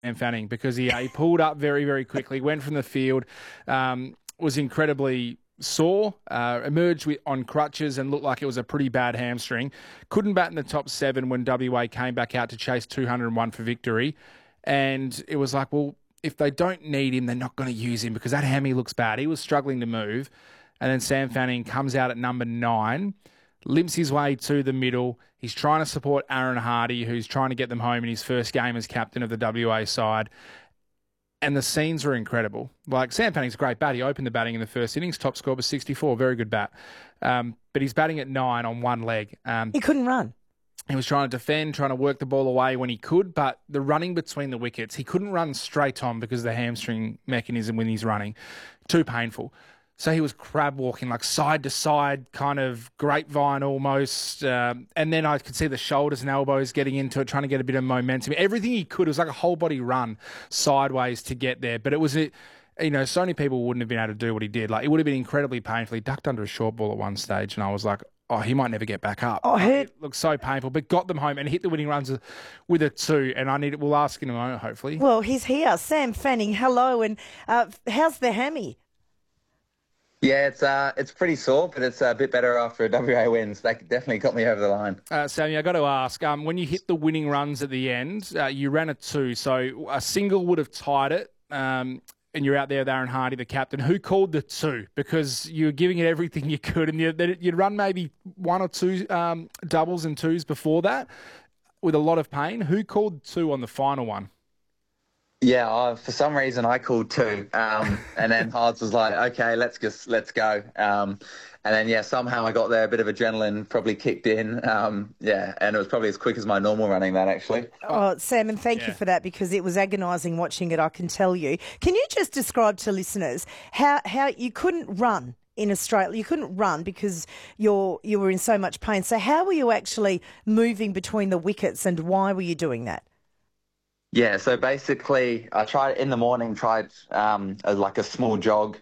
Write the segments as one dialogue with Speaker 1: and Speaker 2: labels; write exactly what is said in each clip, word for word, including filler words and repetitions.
Speaker 1: Sam Fanning because he, he pulled up very, very quickly, went from the field, um, was incredibly sore, uh, emerged with, on crutches and looked like it was a pretty bad hamstring. Couldn't bat in the top seven when W A came back out to chase two hundred one for victory. And it was like, well, if they don't need him, they're not going to use him because that hammy looks bad. He was struggling to move. And then Sam Fanning comes out at number nine, limps his way to the middle. He's trying to support Aaron Hardy, who's trying to get them home in his first game as captain of the W A side. And the scenes were incredible. Like, Sam Fanning's a great bat. He opened the batting in the first innings. Top score was sixty-four. Very good bat. Um, but he's batting at nine on one leg. Um,
Speaker 2: he couldn't run.
Speaker 1: He was trying to defend, trying to work the ball away when he could, but the running between the wickets, he couldn't run straight on because of the hamstring mechanism when he's running. Too painful. So he was crab walking, like side to side, kind of grapevine almost. Um, and then I could see the shoulders and elbows getting into it, trying to get a bit of momentum. Everything he could, it was like a whole body run sideways to get there. But it was, a, you know, so many people wouldn't have been able to do what he did. Like, it would have been incredibly painful. He ducked under a short ball at one stage, and I was like, oh, he might never get back up.
Speaker 2: Oh, I heard...
Speaker 1: It looked so painful, but got them home and hit the winning runs with a two. And I need, we'll ask in a moment, hopefully.
Speaker 2: Well, he's here. Sam Fanning, hello. And uh, how's the hammy?
Speaker 3: Yeah, it's uh, it's pretty sore, but it's a bit better after a W A win. So that definitely got me over the line.
Speaker 1: Uh, Sammy, I got to ask, um, when you hit the winning runs at the end, uh, you ran a two, so a single would have tied it, um, and you're out there with Aaron Hardy, the captain. Who called the two? Because you were giving it everything you could, and you, you'd run maybe one or two um, doubles and twos before that with a lot of pain. Who called two on the final one?
Speaker 3: Yeah, uh, for some reason I called two, um, and then Hards was like, "Okay, let's just let's go." Um, and then yeah, somehow I got there. A bit of adrenaline probably kicked in. Um, yeah, and it was probably as quick as my normal running that actually.
Speaker 2: Oh, Sam, and thank
Speaker 1: yeah.
Speaker 2: you for that because it was agonising watching it. I can tell you. Can you just describe to listeners how how you couldn't run in Australia? You couldn't run because you're you were in so much pain. So how were you actually moving between the wickets, and why were you doing that?
Speaker 3: Yeah, so basically I tried in the morning, tried um, a, like a small jog,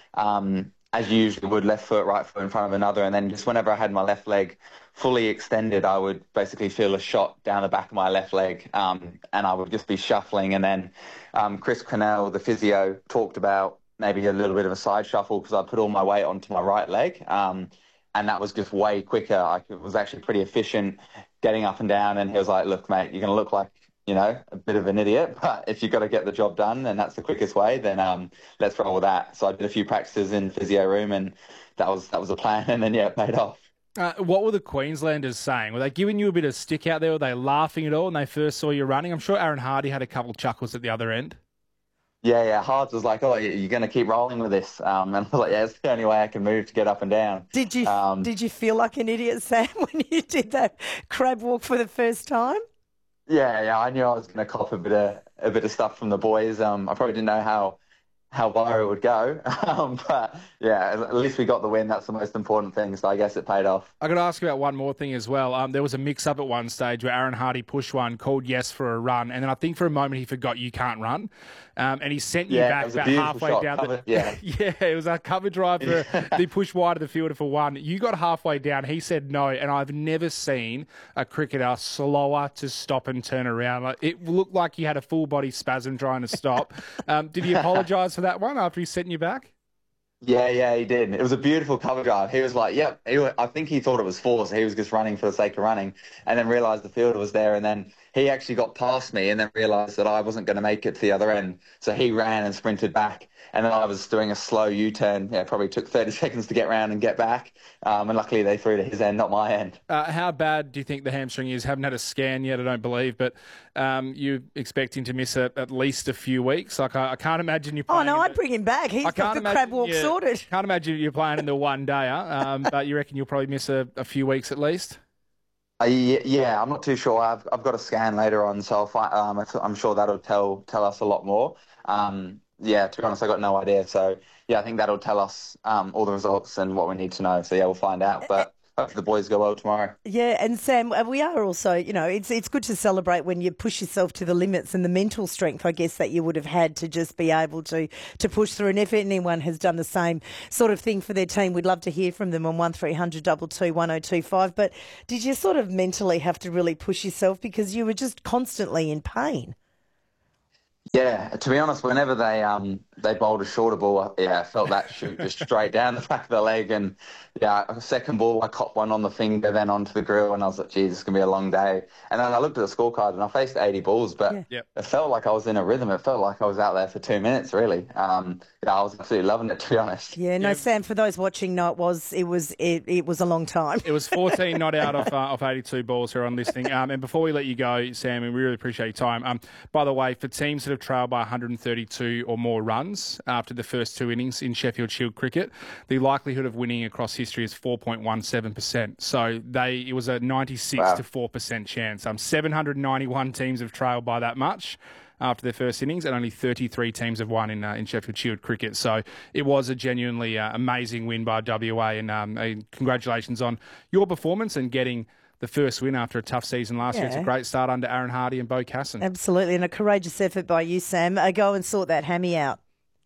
Speaker 3: um, as you usually would, left foot, right foot in front of another. And then just whenever I had my left leg fully extended, I would basically feel a shot down the back of my left leg, um, and I would just be shuffling. And then um, Chris Cornell, the physio, talked about maybe a little bit of a side shuffle because I put all my weight onto my right leg. Um, and that was just way quicker. I was actually pretty efficient getting up and down. And he was like, look, mate, you're going to look like, you know, a bit of an idiot, but if you've got to get the job done and that's the quickest way, then um, let's roll with that. So I did a few practices in physio room and that was that was the plan, and then, yeah, it paid off.
Speaker 1: Uh, what were the Queenslanders saying? Were they giving you a bit of stick out there? Were they laughing at all when they first saw you running? I'm sure Aaron Hardy had a couple of chuckles at the other end.
Speaker 3: Yeah, yeah. Hards was like, oh, you're going to keep rolling with this. Um, and I was like, yeah, it's the only way I can move to get up and down.
Speaker 2: Did you,
Speaker 3: um,
Speaker 2: did you feel like an idiot, Sam, when you did that crab walk for the first time?
Speaker 3: Yeah, yeah, I knew I was going to cop a bit of a bit of stuff from the boys. Um, I probably didn't know how how viral it would go, um, but yeah, at least we got the win. That's the most important thing. So I guess it paid off.
Speaker 1: I got to ask about one more thing as well. Um, there was a mix-up at one stage where Aaron Hardy pushed one, called yes for a run, and then I think for a moment he forgot you can't run, um, and he sent you
Speaker 3: yeah,
Speaker 1: back about halfway
Speaker 3: shot,
Speaker 1: down.
Speaker 3: covered,
Speaker 1: the,
Speaker 3: yeah,
Speaker 1: yeah, it was a cover drive for the push wide of the fielder for one. You got halfway down. He said no, and I've never seen a cricketer slower to stop and turn around. Like, it looked like he had a full body spasm trying to stop. Um, did he apologise for that one after he sent you back?
Speaker 3: Yeah, yeah, he did. It was a beautiful cover drive. He was like, yep. He, I think he thought it was four, so he was just running for the sake of running, and then realised the fielder was there, and then he actually got past me and then realised that I wasn't going to make it to the other end. So he ran and sprinted back, and then I was doing a slow U-turn. Yeah, probably took thirty seconds to get round and get back, um, and luckily they threw to his end, not my end.
Speaker 1: Uh, how bad do you think the hamstring is? Haven't had a scan yet, I don't believe, but um, you're expecting to miss a, at least a few weeks. Like I, I can't imagine you playing...
Speaker 2: Oh, no, I'd bring him back. He's got the crab walk
Speaker 1: you,
Speaker 2: sorted.
Speaker 1: Can't imagine you're playing in the one-dayer, um, but you reckon you'll probably miss a, a few weeks at least?
Speaker 3: Uh, yeah, I'm not too sure. I've I've got a scan later on, so I'll find, um, I'm sure that'll tell tell us a lot more. Um, yeah, to be honest, I got no idea. So yeah, I think that'll tell us um, all the results and what we need to know. So yeah, we'll find out. But hopefully the boys go well tomorrow.
Speaker 2: Yeah, and Sam, we are also, you know, it's it's good to celebrate when you push yourself to the limits and the mental strength, I guess, that you would have had to just be able to to push through. And if anyone has done the same sort of thing for their team, we'd love to hear from them on one three hundred two two one oh two five. But did you sort of mentally have to really push yourself because you were just constantly in pain?
Speaker 3: Yeah, to be honest, whenever they um they bowled a shorter ball, yeah, I felt that shoot just straight down the back of the leg, and yeah, a second ball I copped one on the finger, then onto the grill, and I was like, geez, it's gonna be a long day. And then I looked at the scorecard, and I faced eighty balls, but
Speaker 2: Yeah.
Speaker 1: Yep.
Speaker 3: it felt like I was in a rhythm. It felt like I was out there for two minutes, really. Um, yeah, I was absolutely loving it, to be honest.
Speaker 2: Yeah, no,
Speaker 1: Yeah.
Speaker 2: Sam. For those watching, no, it was it was it, it was a long time.
Speaker 1: It was fourteen not out of uh, of eighty-two balls here on listening. Um, and before we let you go, Sam, and we really appreciate your time. Um, by the way, for teams that have trailed by one hundred thirty-two or more runs after the first two innings in Sheffield Shield cricket, the likelihood of winning across history is four point one seven percent. So they it was a ninety-six
Speaker 3: Wow.
Speaker 1: to four percent chance. Um, seven hundred ninety-one teams have trailed by that much after their first innings, and only thirty-three teams have won in uh, in Sheffield Shield cricket. So it was a genuinely uh, amazing win by W A, and um, uh, congratulations on your performance and getting the first win after a tough season last year. It's a
Speaker 2: Yeah.
Speaker 1: great start under Aaron Hardy and Bo Casson.
Speaker 2: Absolutely, and a courageous effort by you, Sam. Uh, go and sort that hammy out.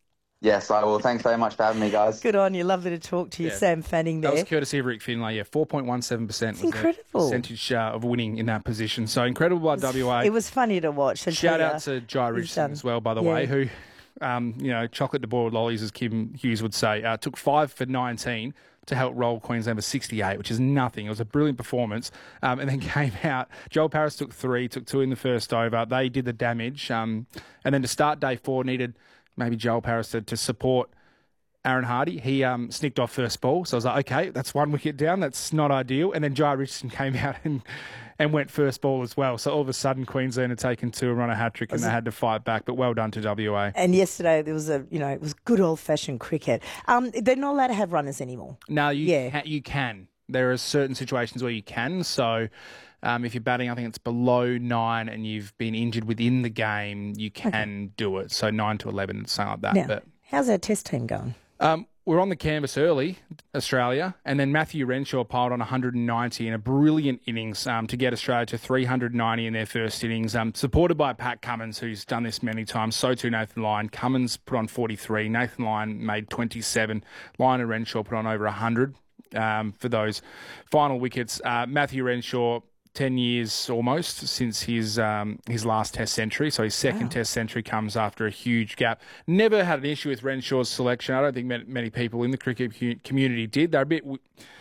Speaker 3: Yes, I will. Thanks very much for having me, guys.
Speaker 2: Good on you. Lovely to talk to you,
Speaker 1: Yeah.
Speaker 2: Sam Fanning.
Speaker 1: That
Speaker 2: There.
Speaker 1: was courtesy of Rick Finlay. Yeah, four point one seven percent was
Speaker 2: incredible.
Speaker 1: the percentage uh, of winning in that position. So incredible by W A.
Speaker 2: It was funny to watch. I
Speaker 1: Shout
Speaker 2: tell
Speaker 1: out
Speaker 2: ya.
Speaker 1: to Jai
Speaker 2: He's
Speaker 1: Richardson
Speaker 2: done-
Speaker 1: as well, by the
Speaker 2: yeah.
Speaker 1: way, who, um, you know, chocolate to boiled lollies, as Kim Hughes would say, uh, took five for nineteen to help roll Queensland for sixty-eight, which is nothing. It was a brilliant performance. Um, and then came out, Joel Paris took three, took two in the first over. They did the damage. Um, and then to start day four, needed maybe Joel Paris to, to support Aaron Hardy. He um, snicked off first ball. So I was like, okay, that's one wicket down. That's not ideal. And then Jai Richardson came out and, and went first ball as well. So all of a sudden, Queensland had taken two and run a hat-trick, and they had to fight back. But well done to W A.
Speaker 2: And yesterday there was a, you know, it was good old-fashioned cricket. Um, they're not allowed to have runners anymore.
Speaker 1: No, you,
Speaker 2: Yeah.
Speaker 1: can, you can. There are certain situations where you can. So um, if you're batting, I think it's below nine and you've been injured within the game, you can do it. So nine to eleven, something like that.
Speaker 2: Now,
Speaker 1: But
Speaker 2: how's our test team going?
Speaker 1: Um, we're on the canvas early, Australia, and then Matthew Renshaw piled on one hundred ninety in a brilliant innings um, to get Australia to three hundred ninety in their first innings, um, supported by Pat Cummins, who's done this many times. So too Nathan Lyon. Cummins put on forty-three. Nathan Lyon made twenty-seven. Lyon and Renshaw put on over one hundred um, for those final wickets. Uh, Matthew Renshaw, ten years almost since his um, his last Test century. So his second
Speaker 2: Wow.
Speaker 1: Test century comes after a huge gap. Never had an issue with Renshaw's selection. I don't think many, many people in the cricket cu- community did. They're a bit w-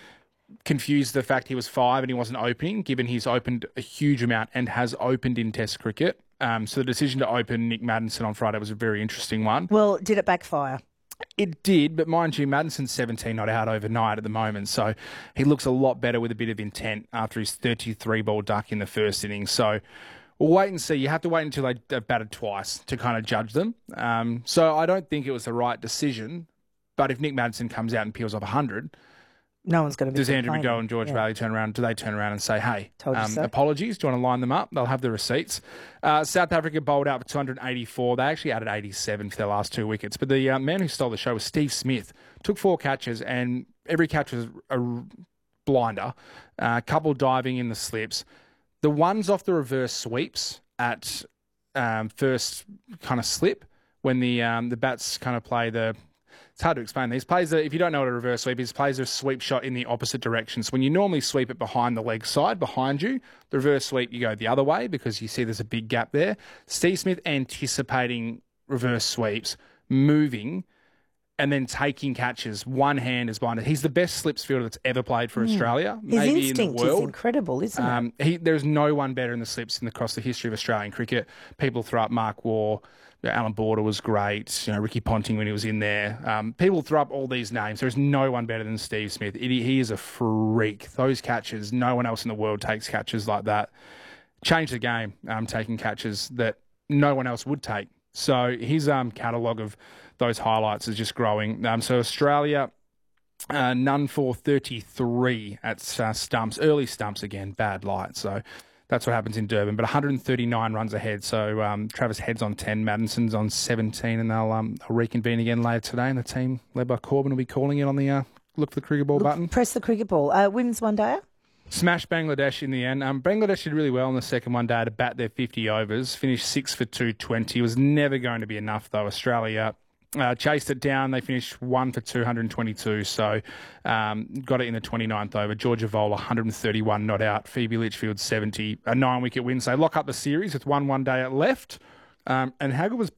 Speaker 1: confused the fact he was five and he wasn't opening, given he's opened a huge amount and has opened in Test cricket. Um, so the decision to open Nick Maddinson on Friday was a very interesting one.
Speaker 2: Well, did it backfire?
Speaker 1: It did, but mind you, Maddison's seventeen not out overnight at the moment, so he looks a lot better with a bit of intent after his thirty-three ball duck in the first innings. So we'll wait and see. You have to wait until they- they've batted twice to kind of judge them. Um, so I don't think it was the right decision, but if Nick Maddison comes out and peels off one hundred,
Speaker 2: No one's going to be
Speaker 1: does Andrew
Speaker 2: complaining.
Speaker 1: McGowan and George
Speaker 2: Yeah.
Speaker 1: Bailey turn around? Do they turn around and say, hey,
Speaker 2: Told you
Speaker 1: um,
Speaker 2: so.
Speaker 1: apologies, do you want to line them up? They'll have the receipts. Uh, South Africa bowled out for two hundred eighty-four. They actually added eighty-seven for their last two wickets. But the uh, man who stole the show was Steve Smith. Took four catches, and every catch was a r- blinder. A uh, couple diving in the slips. The ones off the reverse sweeps at um, first kind of slip, when the um, the bats kind of play the... It's hard to explain these. Plays a, if you don't know what a reverse sweep is, plays a sweep shot in the opposite direction. So when you normally sweep it behind the leg side, behind you, the reverse sweep, you go the other way because you see there's a big gap there. Steve Smith anticipating reverse sweeps, moving, and then taking catches. One hand is behind it. He's the best slips fielder that's ever played for Australia,
Speaker 2: His
Speaker 1: maybe
Speaker 2: instinct
Speaker 1: in the world.
Speaker 2: is incredible, isn't it?
Speaker 1: Um, he, there's no one better in the slips in the, across the history of Australian cricket. People throw up Mark Waugh. You know, Alan Border was great. You know, Ricky Ponting when he was in there. Um, people throw up all these names. There's no one better than Steve Smith. It, he is a freak. Those catches, no one else in the world takes catches like that. Changed the game, um, taking catches that no one else would take. So his um, catalogue of those highlights is just growing. Um, so Australia, uh, none for thirty-three at uh, stumps. Early stumps again, bad light. So that's what happens in Durban. But one hundred thirty-nine runs ahead. So um, Travis Head's on ten, Maddison's on seventeen, and they'll, um, they'll reconvene again later today. And the team led by Corbin will be calling it on the uh, look for the cricket ball
Speaker 2: Look,
Speaker 1: button.
Speaker 2: Press the cricket ball. Uh, women's one day.
Speaker 1: Smashed Bangladesh in the end. Um, Bangladesh did really well in the second one day to bat their fifty overs. Finished six for two twenty. Was never going to be enough though. Australia uh, chased it down. They finished one for two hundred twenty-two. So um, got it in the twenty-ninth over. Georgia Vola one hundred thirty-one not out. Phoebe Litchfield seventy. A nine wicket win. So they lock up the series with one one day left. Um, and Hagel was